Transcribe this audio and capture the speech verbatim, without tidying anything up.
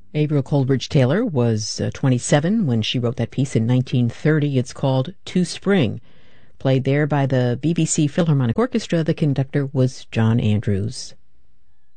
Avril Coleridge Taylor was uh, twenty-seven when she wrote that piece in nineteen thirty. It's called To Spring. Played there by the B B C Philharmonic Orchestra. The conductor was John Andrews.